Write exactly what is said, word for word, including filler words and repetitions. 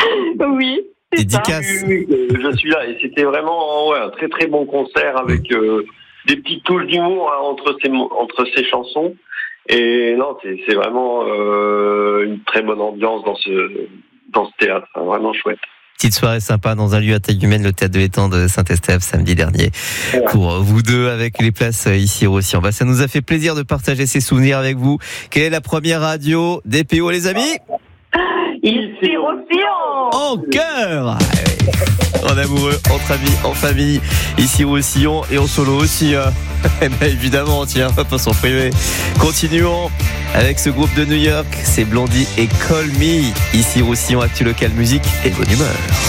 Oui, c'est Dédicace. ça. Oui, oui, oui, je suis là et c'était vraiment ouais, un très très bon concert avec euh, des petites touches d'humour hein, entre ces entre ces chansons. Et non, c'est, c'est vraiment euh, une très bonne ambiance dans ce dans ce théâtre, hein, vraiment chouette. Petite soirée sympa dans un lieu à taille humaine, le théâtre de l'étang de Saint-Estèphe, samedi dernier. Ouais. Pour vous deux, avec les places ici au Roussillon. Bah, ça nous a fait plaisir de partager ces souvenirs avec vous. Quelle est la première radio des P O, les amis? Ici Roussillon. En cœur! En amoureux, entre amis, en famille, ici au Roussillon et en solo aussi. Hein. Eh ben, évidemment, tiens, on va pas s'en priver. Continuons avec ce groupe de New York, c'est Blondie et Call Me. Ici Roussillon, Actu Local Musique et bonne humeur.